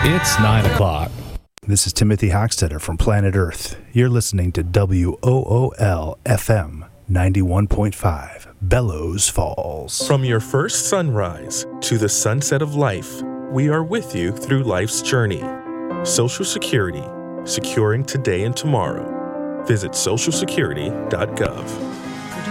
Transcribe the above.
It's 9 o'clock. This is Timothy Hochstetter from Planet Earth. You're listening to WOOL FM 91.5, Bellows Falls. From your first sunrise to the sunset of life, we are with you through life's journey. Social Security, securing today and tomorrow. Visit socialsecurity.gov.